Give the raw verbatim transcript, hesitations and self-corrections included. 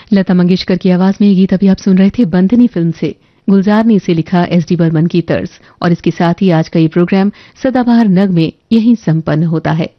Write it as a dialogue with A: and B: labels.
A: लता मंगेशकर की आवाज में ये गीत अभी आप सुन रहे थे बंधनी फिल्म से। गुलजार ने इसे लिखा एस डी बर्मन की तर्ज। और इसके साथ ही आज का ये प्रोग्राम सदाबहार नग में यहीं संपन्न होता है।